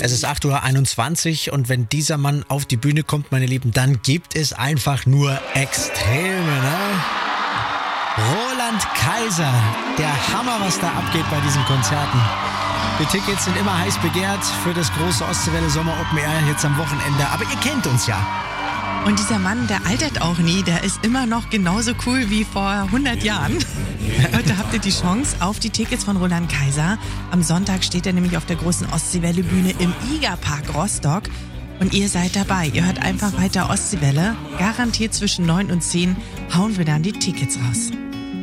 Es ist 8:21 Uhr und wenn dieser Mann auf die Bühne kommt, meine Lieben, dann gibt es einfach nur Extreme, ne? Roland Kaiser, der Hammer, was da abgeht bei diesen Konzerten. Die Tickets sind immer heiß begehrt für das große Ostseewelle Sommer Open Air jetzt am Wochenende. Aber ihr kennt uns ja. Und dieser Mann, der altert auch nie, der ist immer noch genauso cool wie vor 100 Jahren. Heute habt ihr die Chance auf die Tickets von Roland Kaiser. Am Sonntag steht er nämlich auf der großen Ostseewelle-Bühne im IGA-Park Rostock. Und ihr seid dabei. Ihr hört einfach weiter Ostseewelle. Garantiert zwischen 9 und 10 hauen wir dann die Tickets raus.